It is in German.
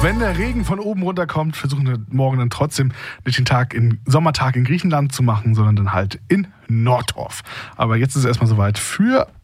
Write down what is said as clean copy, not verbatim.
Wenn der Regen von oben runter kommt, versuchen wir morgen dann trotzdem nicht den Sommertag in Griechenland zu machen, sondern dann halt in Norddorf. Aber jetzt ist es erstmal soweit für